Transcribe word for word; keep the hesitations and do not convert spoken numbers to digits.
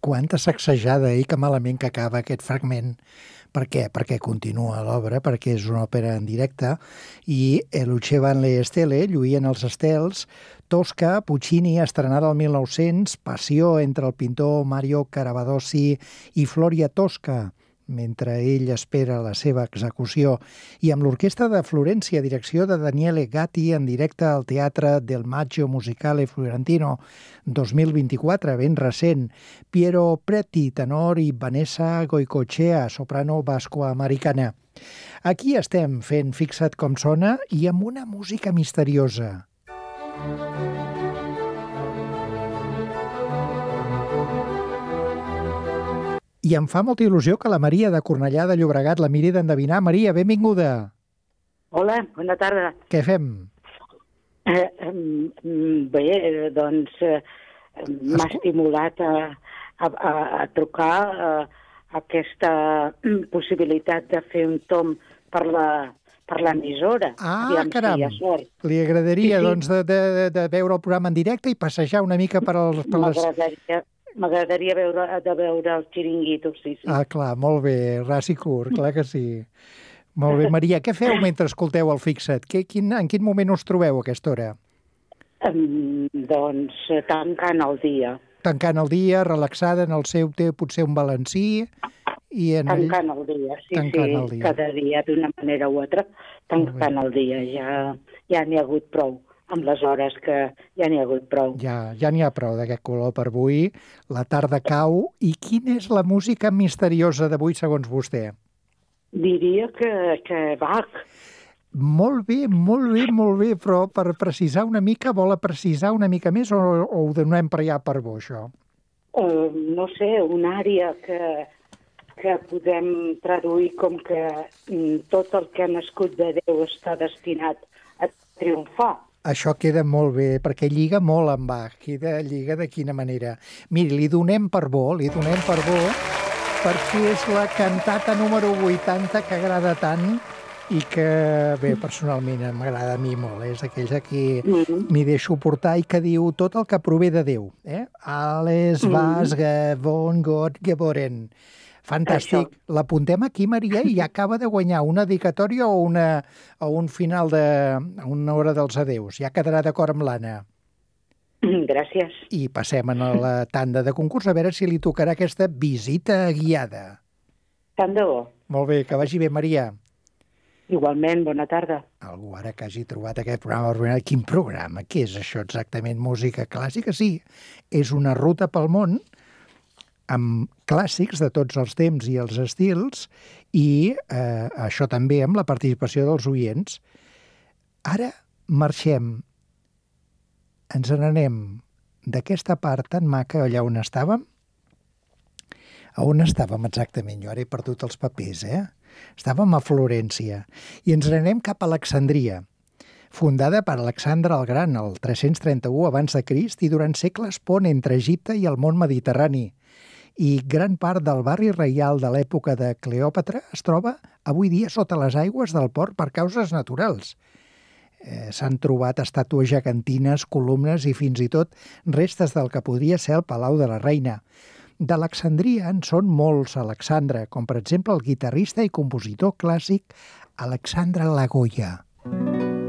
Quanta sacsejada i que malament que acaba aquest fragment. Per què? Perquè continua l'obra, perquè és una òpera en directe i Lucevano le stelle, lluïen els estels, Tosca, Puccini, estrenada el mil nou-cents, Passió entre el pintor Mario Caravadossi i Floria Tosca, mentre ell espera la seva execució, i amb l'Orquestra de Florència, direcció de Daniele Gatti, en directe al Teatre del Maggio Musicale Fiorentino dos mil vint-i-quatre, ben recent, Piero Preti, tenor, i Vanessa Goicoechea, soprano basco-americana. Aquí estem fent Fixa't com sona i amb una música misteriosa. I em fa molta il·lusió que la Maria de Cornellà de Llobregat la miri d'endevinar. Maria, benvinguda. Hola, bona tarda. Què fem? Eh, bé, doncs eh, m'ha estimulat a, a, a trucar a, a aquesta possibilitat de fer un tom per la per l'emissora. Ah, Aviam caram! Si hi ha sort. Li agradaria Sí, sí. doncs, de, de, de veure el programa en directe i passejar una mica per, el, per les... M'agradaria m'agradaria veure, de veure el xiringuito, sí, sí. Ah, clar, molt bé, ras i curt, clar que sí. Molt bé, Maria, què feu mentre escolteu el Fixa't? Que, quin, en quin moment us trobeu a aquesta hora? Um, doncs eh, tancant el dia. Tancant el dia, relaxada en el seu té potser un balancí i en ell... Tancant el dia, sí, Tancant sí, el dia. cada dia d'una manera o altra, tancant el dia, ja, ja n'hi ha hagut prou, amb les hores que ja n'hi ha hagut prou. Ja, ja n'hi ha prou d'aquest color per avui. La tarda cau. I quina és la música misteriosa d'avui, segons vostè? Diria que, que Bach. Molt bé, molt bé, molt bé, però per precisar una mica, vol precisar una mica més o, o ho donem per allà per bo, això? Uh, no sé, una àrea que, que podem traduir com que mm, tot el que ha nascut de Déu està destinat a triomfar. Això queda molt bé, perquè lliga molt amb Bach. Queda, lliga de quina manera. Miri, li donem per bo, li donem per bo, perquè és la cantata número vuitanta que agrada tant i que, bé, personalment m'agrada a mi molt. És aquells a qui m'hi deixo portar i que diu tot el que prové de Déu. Eh? Alles, was, von Gott geboren. Fantàstic. L'apuntem aquí, Maria, i ja acaba de guanyar una dedicatòria o, una, o un final de una hora dels adeus. Ja quedarà d'acord amb l'Anna. Gràcies. I passem a la tanda de concurs a veure si li tocarà aquesta visita guiada. Tant de bo. Molt bé, que vagi bé, Maria. Igualment, bona tarda. Algú ara que hagi trobat aquest programa, quin programa? Què és això exactament? Música clàssica? Sí, és una ruta pel món amb clàssics de tots els temps i els estils i eh, això també amb la participació dels oients. Ara marxem, ens n'anem d'aquesta part tan maca allà on estàvem. A on estàvem exactament? Jo ara he perdut els papers, eh? Estàvem a Florència i ens n'anem cap a Alexandria, fundada per Alexandre el Gran el tres-cents trenta-u abans de Crist i durant segles pont entre Egipte i el món Mediterrani. I gran part del barri reial de l'època de Cleòpatra es troba avui dia sota les aigües del port per causes naturals. Eh, S'han trobat estàtues gegantines, columnes i fins i tot restes del que podria ser el Palau de la Reina. D'Alexandria en són molts Alexandre, com per exemple el guitarrista i compositor clàssic Alexandre Lagoya.